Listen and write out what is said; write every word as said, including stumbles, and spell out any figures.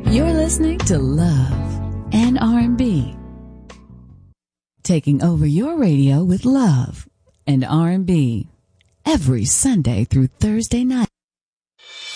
You're listening to Love and R and B. Taking over your radio with love and R and B every Sunday through Thursday night.